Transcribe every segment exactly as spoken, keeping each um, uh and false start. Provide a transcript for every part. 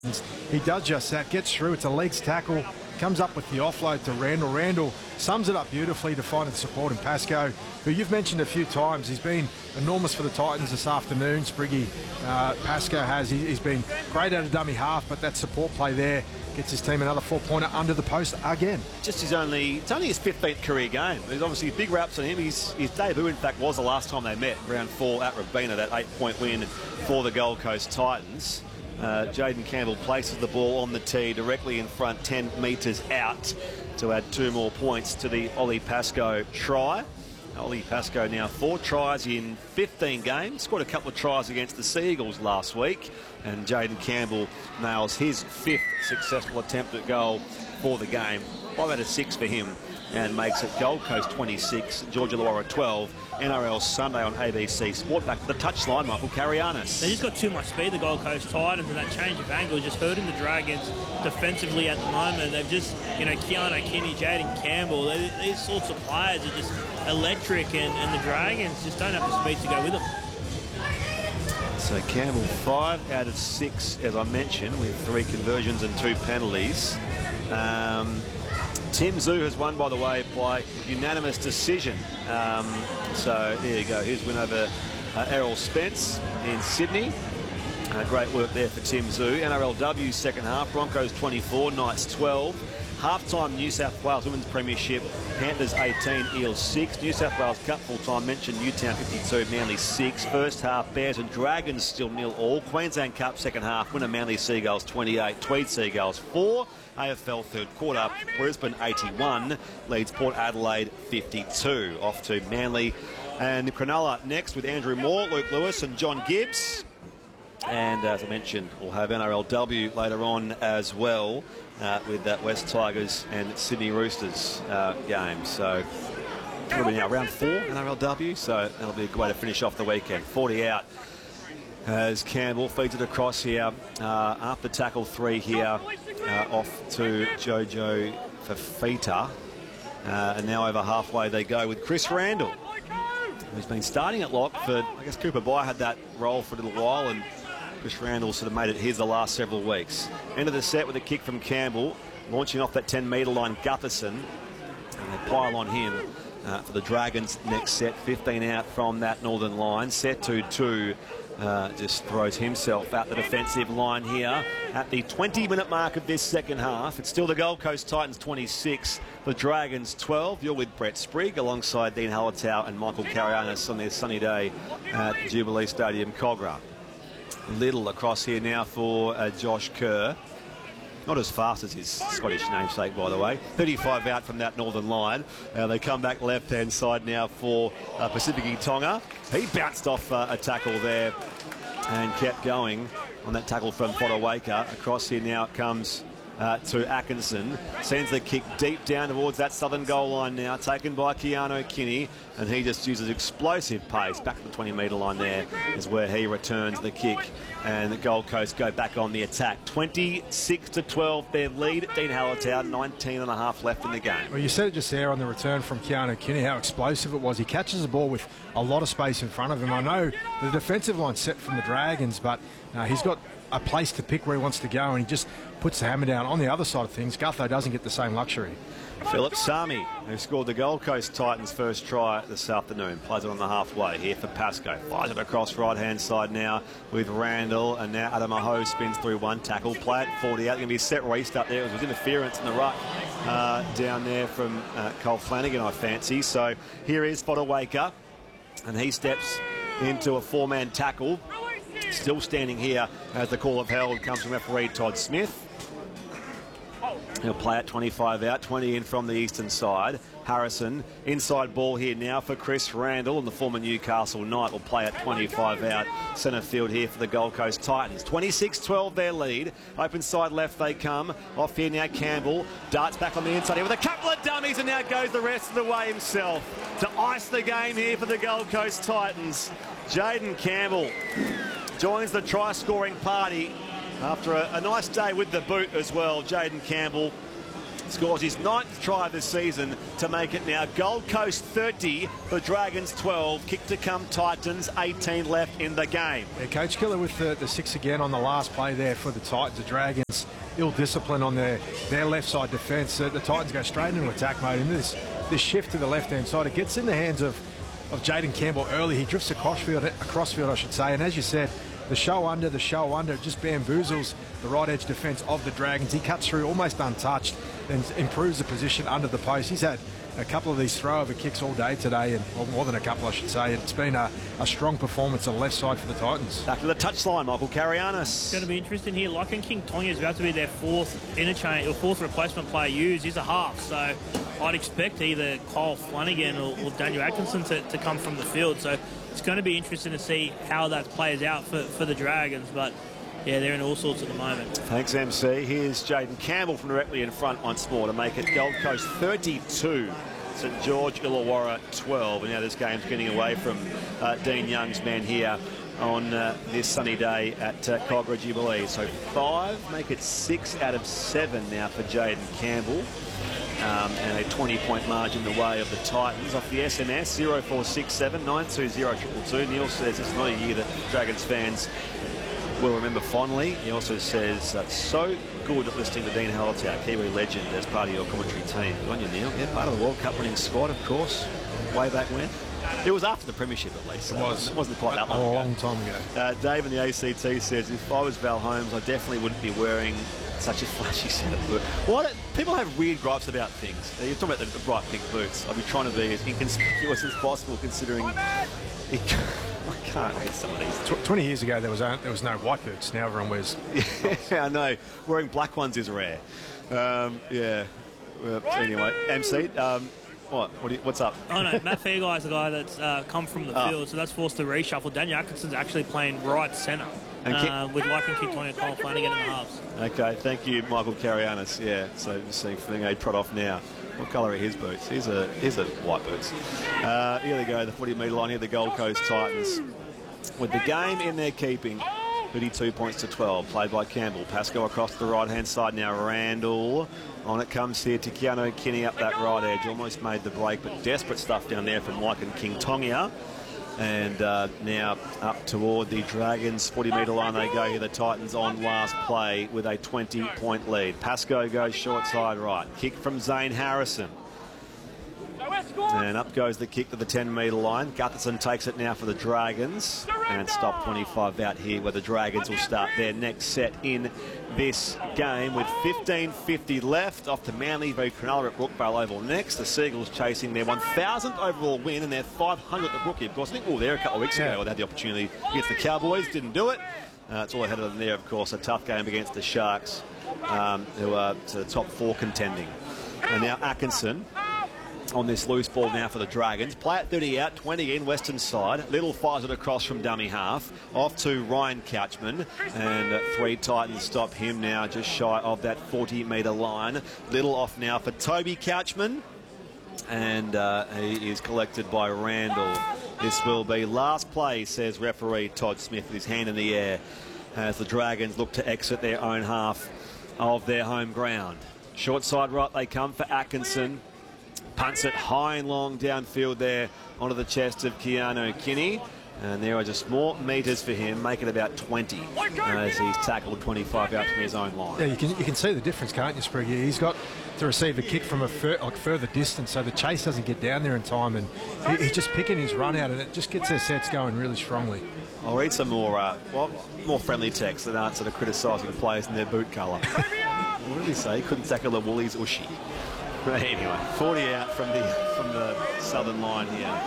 He does just that, gets through, it's a legs tackle, comes up with the offload to Randall. Randall sums it up beautifully to find the support in Pascoe, who you've mentioned a few times. He's been enormous for the Titans this afternoon, Spriggy. Uh, Pascoe has, he, he's been great at a dummy half, but that support play there gets his team another four-pointer under the post again. Just his only, it's only his fifteenth career game. There's obviously big raps on him. His, his debut, in fact, was the last time they met, round four at Robina, that eight-point win for the Gold Coast Titans. Uh, Jayden Campbell places the ball on the tee directly in front, ten metres out, to add two more points to the Ollie Pascoe try. Ollie Pascoe now four tries in fifteen games, scored a couple of tries against the Sea Eagles last week, and Jayden Campbell nails his fifth successful attempt at goal for the game. Five out of six for him, and makes it Gold Coast twenty-six, Georgia Illawarra twelve. N R L Sunday on A B C Sport. Back to the touchline, Michael Karianis. They just got too much speed, the Gold Coast Titans, and that change of angle is just hurting the Dragons defensively at the moment. They've just, you know, Keanu Kinney, Jayden Campbell, they, these sorts of players are just electric, and, and the Dragons just don't have the speed to go with them. So Campbell five out of six, as I mentioned, with three conversions and two penalties. Um, Tim Tszyu has won, by the way, by unanimous decision. Um, so there you go, his win over uh, Errol Spence in Sydney. Uh, great work there for Tim Tszyu. N R L W second half, Broncos twenty-four, Knights twelve. Half-time New South Wales Women's Premiership, Panthers eighteen, Eels six. New South Wales Cup full-time, mentioned Newtown fifty-two, Manly six. First half, Bears and Dragons still nil all. Queensland Cup second half, winner Manly Seagulls twenty-eight, Tweed Seagulls four. A F L third quarter, Brisbane eighty-one, leads Port Adelaide fifty-two. Off to Manly and Cronulla next with Andrew Moore, Luke Lewis and John Gibbs. And as I mentioned, we'll have N R L W later on as well, uh, with that West Tigers and Sydney Roosters uh, game. So we'll be now round four N R L W, so that'll be a good way to finish off the weekend. forty out as Campbell feeds it across here uh, after tackle three here, uh, off to Jojo Fafita. Uh, and now over halfway they go with Chris Randall, who's been starting at lock for, I guess Cooper Byer had that role for a little while, and Chris Randall sort of made it his the last several weeks. End of the set with a kick from Campbell, launching off that ten metre line, Gutherson, and they pile on him uh, for the Dragons next set. fifteen out from that northern line. Set to two. Uh, just throws himself out the defensive line here at the twenty minute mark of this second half. It's still the Gold Coast Titans twenty-six, the Dragons twelve. You're with Brett Sprigg alongside Dean Hallertau and Michael Karianis on this sunny day at Jubilee Stadium, Cogra. Little across here now for uh, Josh Kerr. Not as fast as his Scottish namesake, by the way. thirty-five out from that northern line. Uh, they come back left-hand side now for uh, Pacific Tonga. He bounced off uh, a tackle there and kept going on that tackle from Fodawaker. Across here now it comes uh, to Atkinson. Sends the kick deep down towards that southern goal line now, taken by Keanu Kinney, and he just uses explosive pace. Back to the twenty metre line there is where he returns the kick, and the Gold Coast go back on the attack. twenty-six to twelve their lead. Dean Hallertau, nineteen and a half left in the game. Well, you said it just there on the return from Keanu Kinney, how explosive it was. He catches the ball with a lot of space in front of him. I know the defensive line's set from the Dragons, but uh, he's got a place to pick where he wants to go, and he just puts the hammer down. On the other side of things, Gutho doesn't get the same luxury. Philip Sami, who scored the Gold Coast Titans' first try this afternoon, plays it on the halfway here for Pascoe. Fires it across right-hand side now with Randall, and now Adam Aho spins through one tackle. Play at forty out. Going to be set restart there. It was interference in the ruck uh, down there from uh, Cole Flanagan, I fancy. So here is Fodawaker, and he steps into a four-man tackle. Still standing here as the call of held comes from referee Todd Smith. He'll play at twenty-five out, twenty in from the eastern side. Harrison, inside ball here now for Chris Randall, and the former Newcastle Knight will play at twenty-five out, centre field here for the Gold Coast Titans. twenty-six twelve their lead. Open side left they come. Off here now Campbell. Darts back on the inside here with a couple of dummies, and now goes the rest of the way himself to ice the game here for the Gold Coast Titans. Jayden Campbell joins the try-scoring party after a, a nice day with the boot as well. Jayden Campbell, scores his ninth try this season to make it now Gold Coast thirty, the Dragons twelve. Kick to come Titans, eighteen left in the game. Yeah, Coach Killer with the, the six again on the last play there for the Titans. The Dragons ill discipline on their, their left side defence. Uh, the Titans go straight into attack mode, and this, this shift to the left-hand side, it gets in the hands of, of Jayden Campbell early. He drifts across field, across field, I should say, and as you said, the show under, the show under, just bamboozles the right edge defence of the Dragons. He cuts through almost untouched and improves the position under the post. He's had a couple of these throw-over kicks all day today, and well, more than a couple, I should say. It's been a, a strong performance on the left side for the Titans. Back to the touchline, Michael Carianis. It's going to be interesting here. Lycan King Tonga is about to be their fourth interchange or fourth replacement player used. He's a half, so I'd expect either Kyle Flanagan or, or Daniel Atkinson to, to come from the field. So it's going to be interesting to see how that plays out for, for the Dragons, but yeah, they're in all sorts at the moment. Thanks, M C. Here's Jayden Campbell from directly in front once more to make it Gold Coast thirty-two, St George Illawarra twelve. And now this game's getting away from uh, Dean Young's men here on uh, this sunny day at uh, Cogra Jubilee. So five, make it six out of seven now for Jayden Campbell. Um, and a twenty point margin the way of the Titans. Off the S M S, zero four six seven nine two zero two two. Neil says it's not a year that Dragons fans will remember fondly. He also says uh, so good at listening to Dean Hallertau, Kiwi legend, as part of your commentary team. Good on you, Neil. Yeah, part of the World Cup winning squad, of course, way back when. It was after the premiership, at least. It was. It wasn't quite that long a ago. long time ago. Uh, Dave in the A C T says, if I was Val Holmes, I definitely wouldn't be wearing such a flashy set of boots. What? People have weird gripes about things. You're talking about the bright pink boots. I'll be trying to be as inconspicuous as possible, considering it, I can't read some of these. twenty years ago, there was a, there was no white boots. Now everyone wears. Yeah, I know. Wearing black ones is rare. Um, yeah. Well, anyway, M C. Um, What? What do you, what's up? Oh no, Matt Fairguy is the guy that's uh, come from the oh. field, so that's forced to reshuffle. Daniel Atkinson's actually playing right centre uh, with Lycan King Tonga, Kyle Flanagan in the halves. Okay, thank you, Michael Carianis. Yeah, so just seeing Flingo trot off now. What colour are his boots? He's a he's a white boots. Uh, here they go, the forty metre line here, the Gold Coast Titans, with the game in their keeping. thirty-two points to twelve, played by Campbell. Pascoe across the right-hand side now. Randall. On it comes here to Keanu Kinney up that right edge. Almost made the break, but desperate stuff down there from Lycan King Tonga. And uh, now up toward the Dragons forty metre line they go here. The Titans on last play with a twenty point lead. Pascoe goes short side right. Kick from Zane Harrison. And up goes the kick to the ten metre line. Gutherson takes it now for the Dragons. And stop twenty-five out here where the Dragons will start their next set in this game with fifteen fifty left. Off to Manly v Cronulla at Brookvale Oval next. The Seagulls chasing their one thousandth overall win and their five hundredth at Brookie. Of course, I think we were there a couple of weeks ago. Yeah. They had the opportunity against the Cowboys. Didn't do it. Uh, it's all ahead of them there, of course. A tough game against the Sharks, um, who are to the top four contending. And now Atkinson on this loose ball now for the Dragons. Play at thirty out, twenty in, western side. Little fires it across from dummy half. Off to Ryan Couchman. And uh, three Titans stop him now just shy of that forty metre line. Little off now for Toby Couchman. And uh, he is collected by Randall. This will be last play, says referee Todd Smith with his hand in the air as the Dragons look to exit their own half of their home ground. Short side right they come for Atkinson. Punts it high and long downfield there onto the chest of Keanu Kinney. And there are just more metres for him, make it about twenty as he's tackled twenty-five out from his own line. Yeah, you can you can see the difference, can't you, Spriggy? He's got to receive a kick from a fur, like further distance, so the chase doesn't get down there in time, and he, he's just picking his run out, and it just gets their sets going really strongly. I'll read some more uh, well, more friendly text that answer to criticising the players in their boot colour. What did he say? He couldn't tackle the Woolies Ushy. But anyway, forty out from the from the southern line here.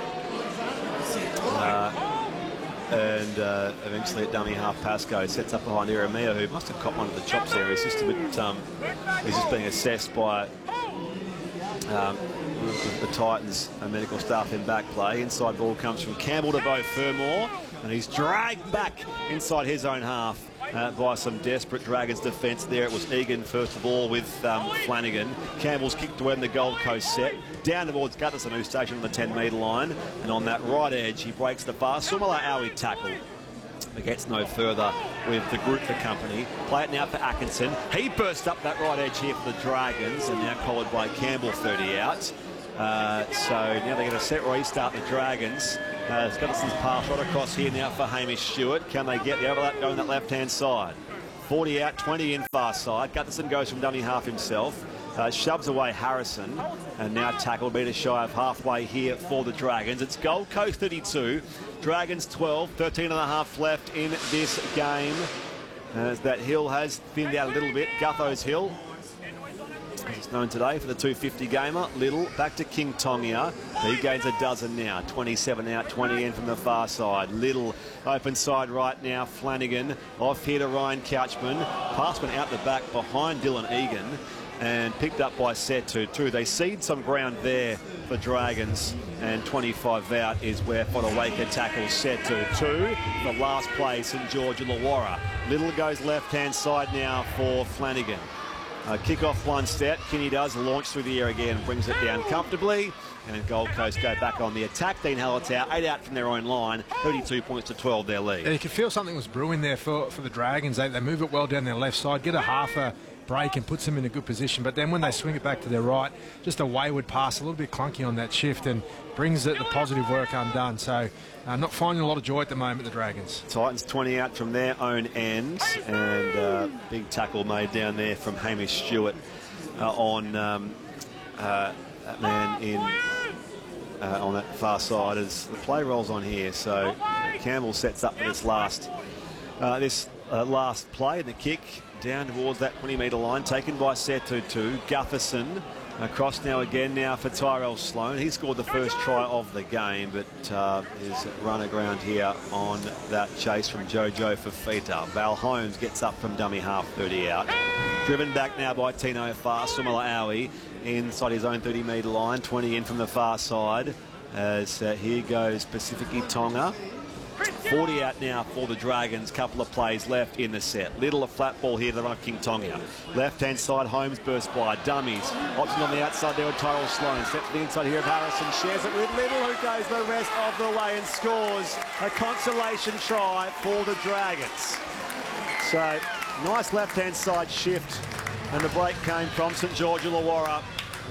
Uh, and uh, eventually at dummy half, Pascoe sets up behind Eremia, who must have caught one of the chops there. He's just a bit, um, he's just being assessed by um, the, the Titans and medical staff in back play. Inside ball comes from Campbell to Beau Fermor, and he's dragged back inside his own half uh, by some desperate Dragons defence there. It was Egan first of all with um, Flanagan. Campbell's kick to end the Gold Coast set. Down towards Gutherson, who's stationed on the ten metre line. And on that right edge, he breaks the far. Sumala Aui tackle It gets no further with the group for company. Play it now for Atkinson. He burst up that right edge here for the Dragons, and now collared by Campbell, thirty out. Uh, so now they're going to set restart the Dragons. Uh, Scuttlerson's pass right across here now for Hamish Stewart. Can they get the overlap going that left-hand side? forty out, twenty in far side. Gutherson goes from dummy half himself. Uh, shoves away Harrison, and now tackle beat a shy of halfway here for the Dragons. It's Gold Coast thirty-two, Dragons twelve, thirteen and a half left in this game. As that hill has thinned out a little bit, Gutho's hill. It's known today for the two fifty gamer. Little back to King Tongia. He gains a dozen now. twenty-seven out, twenty in from the far side. Little open side right now. Flanagan off here to Ryan Couchman. Pass went out the back behind Dylan Egan and picked up by Setu too. They cede some ground there for Dragons, and twenty-five out is where Fodawaker tackles Setu two. The last play, St George Illawarra. Little goes left-hand side now for Flanagan. Uh, kick off one step. Kinney does launch through the air again, brings it down comfortably, and Gold Coast go back on the attack. Dean Hallertau, eight out from their own line, thirty-two points to twelve their lead. Yeah, you could feel something was brewing there for, for the Dragons. They, they move it well down their left side, get a half a break and puts them in a good position, but then when they swing it back to their right, just a wayward pass, a little bit clunky on that shift, and brings it, the positive work undone. So uh, not finding a lot of joy at the moment, the Dragons. Titans twenty out from their own end, and uh, big tackle made down there from Hamish Stewart uh, on um, uh, that man in uh, on that far side as the play rolls on here. So Campbell sets up for this last uh, this uh, last play, and the kick down towards that twenty metre line, taken by Setu two. Gutherson across now again now for Tyrell Sloan. He scored the first try of the game, but uh, his run aground here on that chase from Jojo Fafita. Val Holmes gets up from dummy half, thirty out. Driven back now by Tino Fa'asumala Aui inside his own thirty metre line, twenty in from the far side. As uh, here goes Pacifici Tonga. forty out now for the Dragons. Couple of plays left in the set. Little a flat ball here to the run of King Tonga. Left-hand side, Holmes burst by. Dummies. Option on the outside there with Tyrell Sloan. Steps to the inside here of Harrison. Shares it with Little, who goes the rest of the way and scores a consolation try for the Dragons. So, nice left-hand side shift. And the break came from St George Illawarra,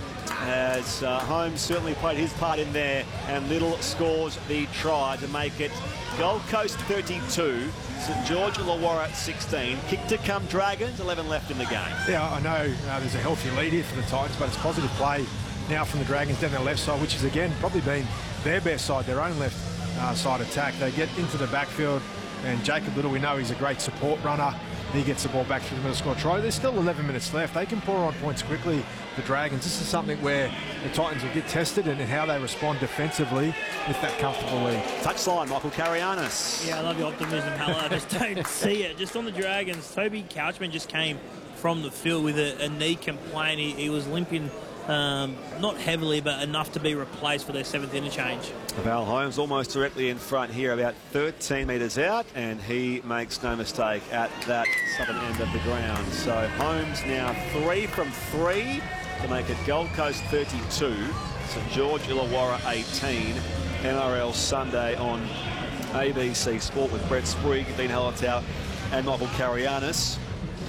as uh, Holmes certainly played his part in there, and Little scores the try to make it Gold Coast thirty-two, St George Illawarra sixteen. Kick to come Dragons, eleven left in the game. Yeah, I know uh, there's a healthy lead here for the Titans, but it's positive play now from the Dragons down their left side, which has again probably been their best side, their own left uh, side attack. They get into the backfield, and Jacob Little, we know he's a great support runner. He gets the ball back through the middle, score try. There's still eleven minutes left. They can pour on points quickly, the Dragons. This is something where the Titans will get tested and how they respond defensively with that comfortable lead. Touchline, Michael Karianis. Yeah, I love your optimism, Halla. I just don't see it. Just on the Dragons, Toby Couchman just came from the field with a, a knee complaint. He, he was limping, um, not heavily, but enough to be replaced for their seventh interchange. Val Holmes almost directly in front here, about thirteen metres out, and he makes no mistake at that southern end of the ground. So Holmes now three from three to make it Gold Coast thirty-two, St George Illawarra eighteen. N R L Sunday on A B C Sport with Brett Sprigg, Dean Hallertau and Michael Karianis.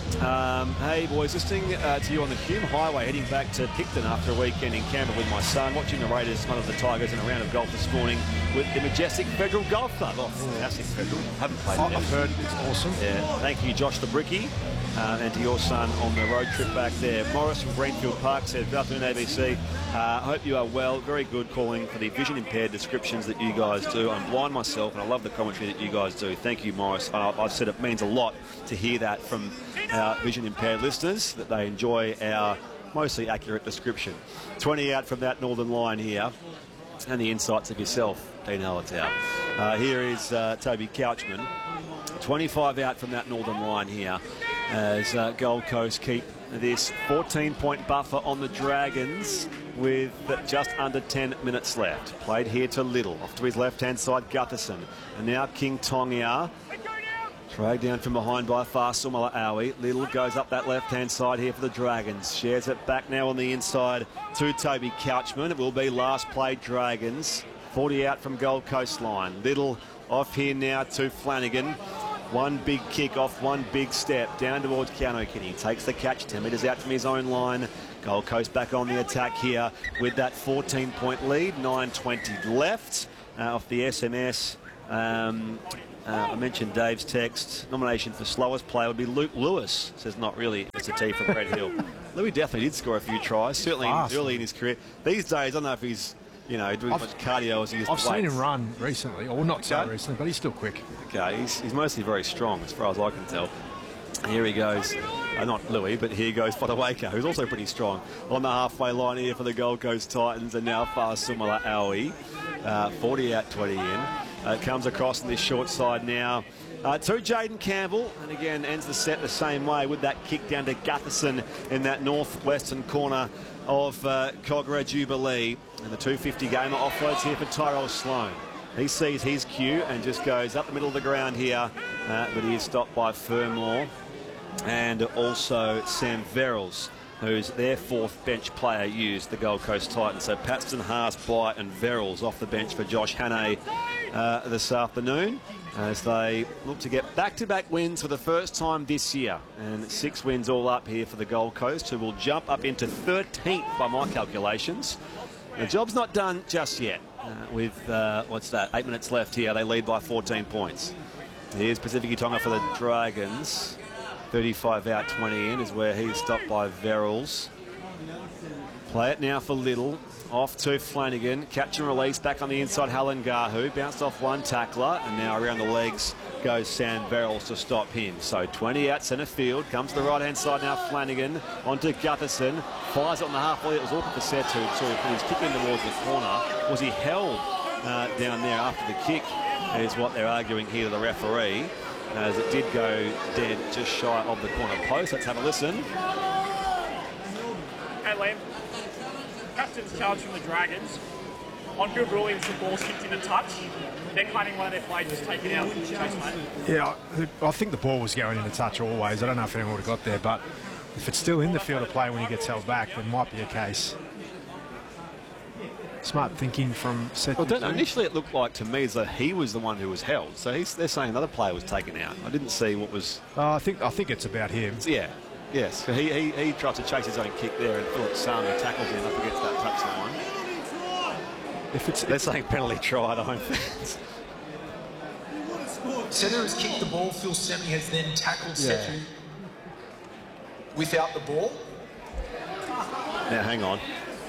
Um, hey boys, listening uh, to you on the Hume Highway heading back to Picton after a weekend in Canberra with my son, watching the Raiders, one of the Tigers, in a round of golf this morning with the Majestic Federal Golf Club. Oh, fantastic Federal. Haven't played it. I've heard it's awesome. Yeah, thank you, Josh the Bricky, uh, and to your son on the road trip back there. Morris from Greenfield Park said, good afternoon, A B C. I uh, hope you are well. Very good calling for the vision impaired descriptions that you guys do. I'm blind myself, and I love the commentary that you guys do. Thank you, Morris. Uh, I've said it means a lot to hear that from our vision impaired listeners, that they enjoy our mostly accurate description. twenty out from that northern line here, and the insights of yourself, Dean Hallertau. Uh, here is uh, Toby Couchman. twenty-five out from that northern line here, as uh, Gold Coast keep this fourteen point buffer on the Dragons with just under ten minutes left. Played here to Little, off to his left-hand side, Gutherson. And now King Tongia. Dragged down from behind by Fa'asumala Aui. Little goes up that left-hand side here for the Dragons. Shares it back now on the inside to Toby Couchman. It will be last play Dragons. forty out from Gold Coast line. Little Off here now to Flanagan. One big kick off, one big step down towards Keano Kini. Takes the catch, ten metres out from his own line. Gold Coast back on the attack here with that fourteen point lead. nine twenty left uh, off the S M S. Um, uh, I mentioned Dave's text. Nomination for slowest player would be Luke Lewis. Says not really. It's a T from Red Hill. Louis definitely did score a few tries, certainly Fast. early in his career. These days, I don't know if he's, you know, doing as much cardio as he used I've to seen weights. him run recently, or not so Okay. recently, but he's still quick. Okay, he's, he's mostly very strong as far as I can tell. Here he goes. Uh, not Louis, but here goes Fotuaika, who's also pretty strong. On the halfway line here for the Gold Coast Titans, and now Fasumala Aui. Uh, forty out, twenty in. Uh, comes across on this short side now. Uh, to Jaden Campbell, and again ends the set the same way with that kick down to Gutherson in that northwestern corner of uh, Cogra Jubilee. And the two fifty gamer offloads here for Tyrell Sloan. He sees his cue and just goes up the middle of the ground here, uh, but he is stopped by Fermor and also Sam Verrills, who's their fourth bench player used, the Gold Coast Titans. So Paxton, Haas, Blight and Verrills off the bench for Josh Hannay uh, this afternoon, as they look to get back-to-back wins for the first time this year. And six wins all up here for the Gold Coast, who will jump up into thirteenth by my calculations. The job's not done just yet. Uh, with, uh, what's that, eight minutes left here, they lead by fourteen points. Here's Pacific Tonga for the Dragons. thirty-five out, twenty in is where he's stopped by Verrills. Play it now for Little. Off to Flanagan. Catch and release back on the inside. Halangahu bounced off one tackler, and now around the legs goes Sam Verrills to stop him. So twenty out centre field. Comes to the right hand side now. Flanagan onto Gutherson. Fires it on the halfway. It was awkward for Setu, so he put his kick in towards the corner. Was he held uh, down there after the kick? Is what they're arguing here to the referee, as it did go dead just shy of the corner post. Let's have a listen. Hey, Liam. Captain's charge from the Dragons. On-field rulings, the ball's kicked in a touch. They're claiming one of their players was taken out. Chase, mate. Yeah, I I think the ball was going in a touch always. I don't know if anyone would have got there, but if it's still in the field of play when he gets held back, there might be a case. Smart thinking from Seth. Well, don't know. Initially, it looked like to me as though he was the one who was held. So he's, they're saying another player was taken out. I didn't see what was. Uh, I think I think it's about him. Yeah. Yes. So he, he he tries to chase his own kick there, and Philip Sami tackles him up against that touchline. If it's, They're saying penalty try at home fans. Setu has kicked the ball. Phil Semi has then tackled Yeah. Setu without the ball. Now, hang on.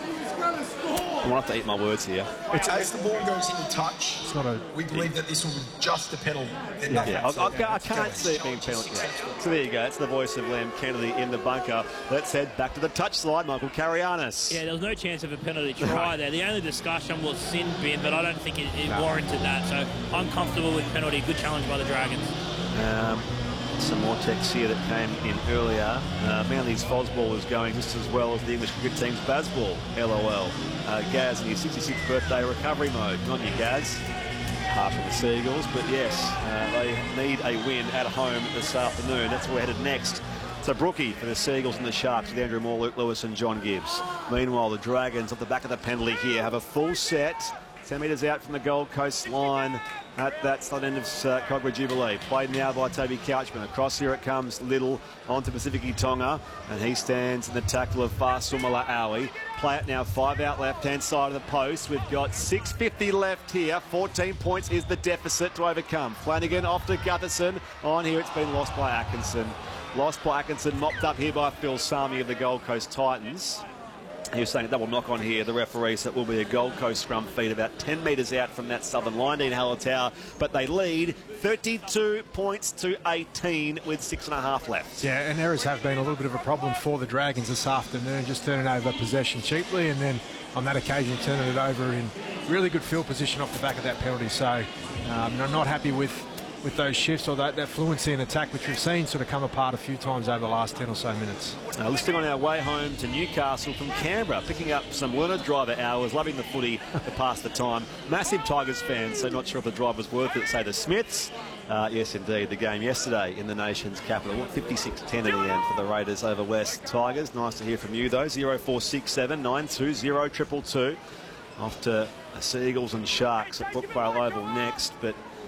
I might have to eat my words here. As the ball goes into touch, it's not a. we believe that this will be just a penalty. Yeah. Yeah, I, I, I can't see it being penalty. So there you go. It's the voice of Liam Kennedy in the bunker. Let's head back to the touch slide. Michael Carianis. Yeah, there was no chance of a penalty try there. The only discussion was sin bin, but I don't think it, it warranted that. So I'm comfortable with penalty. Good challenge by the Dragons. Um, some more text here that came in earlier. Uh, Manly's Fosball is going just as well as the English cricket team's Bazball. LOL. Uh, Gaz in his sixty-sixth birthday recovery mode. Not you, Gaz. Harsh on the Seagulls, but yes, uh, they need a win at home this afternoon. That's where we're headed next. So Brookie for the Seagulls and the Sharks with Andrew Moore, Luke Lewis and John Gibbs. Meanwhile, the Dragons off the back of the penalty here have a full set. ten metres out from the Gold Coast line at that side end of uh, Cogra Jubilee. Played now by Toby Couchman. Across here it comes Little onto Pacific Tonga, and he stands in the tackle of Fasumala Aui. Play it now, five out left-hand side of the post. We've got six fifty left here. fourteen points is the deficit to overcome. Flanagan off to Gutherson. On here it's been lost by Atkinson. Lost by Atkinson, mopped up here by Phil Sami of the Gold Coast Titans. He was saying a double knock on here. The referee said it will be a Gold Coast scrum feed about ten metres out from that southern line, Dean Hallertau, but they lead thirty-two points to eighteen with six and a half left. Yeah, and errors have been a little bit of a problem for the Dragons this afternoon, just turning over possession cheaply, and then on that occasion turning it over in really good field position off the back of that penalty. So um, I'm not happy with with those shifts or that, that fluency in attack, which we've seen sort of come apart a few times over the last ten or so minutes. Uh, listing on our way home to Newcastle from Canberra, picking up some learner driver hours, loving the footy to pass the time. Massive Tigers fan, so not sure if the drive was worth it, say the Smiths. Uh, yes, indeed, the game yesterday in the nation's capital, fifty-six ten in the end for the Raiders over West Tigers. Nice to hear from you, though. zero four six seven nine two zero two two two. Off to the Seagulls and Sharks at Brookvale Oval next, but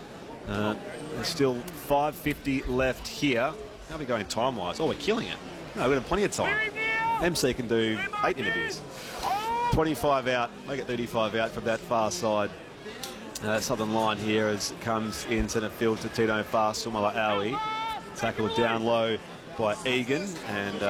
Uh, there's still five fifty left here. How are we going time-wise? Oh, we're killing it. No, we've got plenty of time. M C can do eight interviews. twenty-five out, make it thirty-five out from that far side. Uh, southern line here as it comes in centre field to Tino Fast, Sumala Aui. Tackled down low by Egan, and uh,